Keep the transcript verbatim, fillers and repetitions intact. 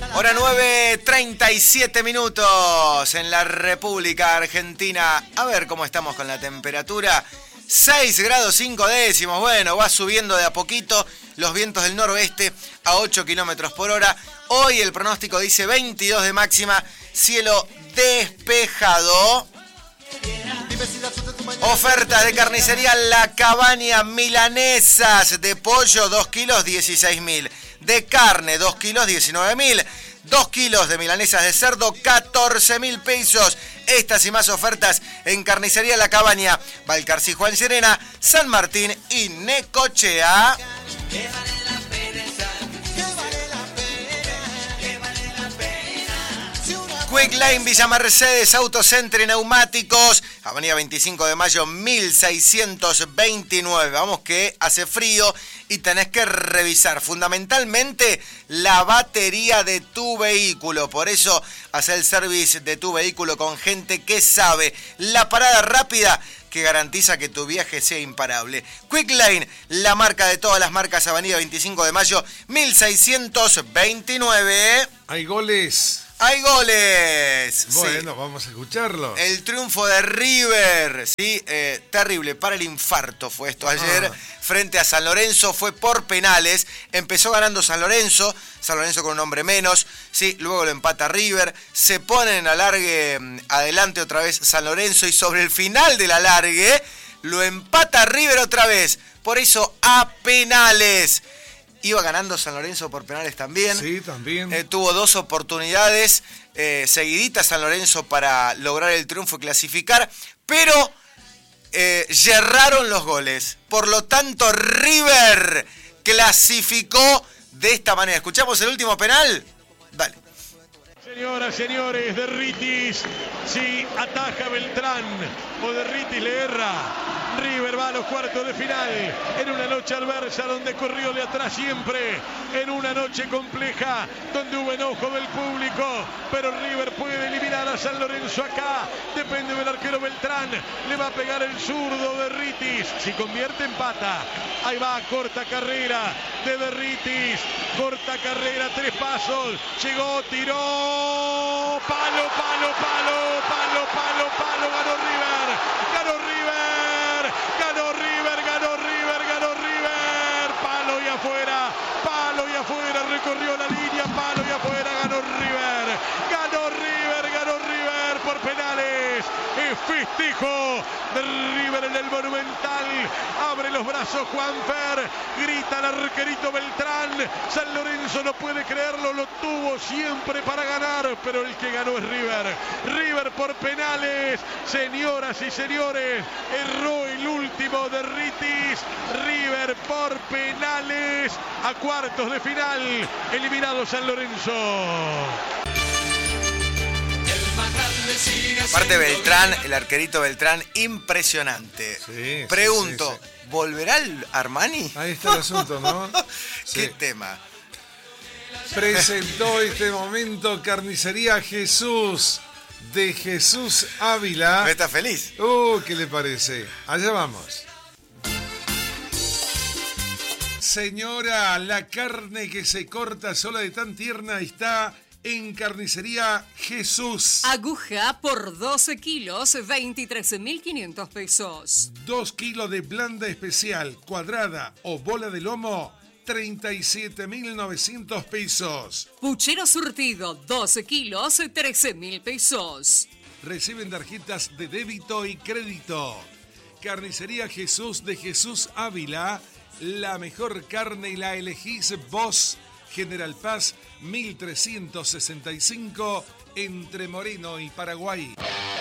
Hora nueve, treinta y siete minutos en la República Argentina. A ver cómo estamos con la temperatura. seis grados cinco décimos. Bueno, va subiendo de a poquito. Los vientos del noroeste a ocho kilómetros por hora. Hoy el pronóstico dice veintidós de máxima. Cielo despejado. Ofertas de carnicería La Cabaña, milanesas de pollo dos kilos dieciséis mil, de carne dos kilos diecinueve mil, dos kilos de milanesas de cerdo catorce mil pesos. Estas y más ofertas en carnicería La Cabaña, Balcarcí, Juan Serena, San Martín y Necochea. Quick Lane, Villa Mercedes, Autocentre, Neumáticos, Avenida veinticinco de mayo, mil seiscientos veintinueve. Vamos que hace frío y tenés que revisar fundamentalmente la batería de tu vehículo. Por eso, hacer el service de tu vehículo con gente que sabe. La parada rápida que garantiza que tu viaje sea imparable. Quick Lane, la marca de todas las marcas, Avenida veinticinco de mayo, mil seiscientos veintinueve. Hay goles. ¡Hay goles! Bueno, sí. Vamos a escucharlo. El triunfo de River, sí, eh, terrible, para el infarto fue esto ayer, ah. frente a San Lorenzo, fue por penales, empezó ganando San Lorenzo, San Lorenzo con un hombre menos, sí, luego lo empata River, se pone en alargue adelante otra vez San Lorenzo y sobre el final del alargue lo empata River otra vez, por eso a penales. Iba ganando San Lorenzo por penales también. Sí, también. Eh, tuvo dos oportunidades eh, seguiditas San Lorenzo para lograr el triunfo y clasificar, pero eh, yerraron los goles. Por lo tanto, River clasificó de esta manera. ¿Escuchamos el último penal? Dale. Señoras, señores, Derritis, si ataja Beltrán o Derritis le erra, River va a los cuartos de final, en una noche adversa donde corrió de atrás siempre, en una noche compleja donde hubo enojo del público, pero River puede eliminar a San Lorenzo acá, depende del arquero Beltrán, le va a pegar el zurdo Derritis, si convierte empata, ahí va, corta carrera de Derritis, corta carrera, tres pasos, llegó, tiró, palo, palo, palo, palo, palo, palo, ganó River, ganó River, ganó River, ganó River, ganó River, palo y afuera, palo y afuera, recorrió la línea, palo y afuera, ganó River, ganó River, ganó River por penales, es festejo de River en el Monumental, abre los brazos Juanfer, grita el arquerito Beltrán, San Lorenzo no puede creerlo, lo tuvo siempre para ganar, pero el que ganó es River, River por penales, señoras y señores, erró el último de Derritis, River por penales, a cuartos de final, eliminado San Lorenzo. Aparte Beltrán, el arquerito Beltrán, impresionante. Sí, Pregunto, sí, sí, sí. ¿volverá el Armani? Ahí está el asunto, ¿no? ¿Qué Sí. tema? Presentó este momento Carnicería Jesús, de Jesús Ávila. ¿Me está feliz? Uh, ¿qué le parece? Allá vamos. Señora, la carne que se corta sola de tan tierna está en Carnicería Jesús. Aguja por doce kilos, veintitrés mil quinientos pesos. Dos kilos de blanda especial, cuadrada o bola de lomo, treinta y siete mil novecientos pesos. Puchero surtido, doce kilos, trece mil pesos. Reciben tarjetas de débito y crédito. Carnicería Jesús de Jesús Ávila. La mejor carne la elegís vos. General Paz, mil trescientos sesenta y cinco, entre Moreno y Paraguay.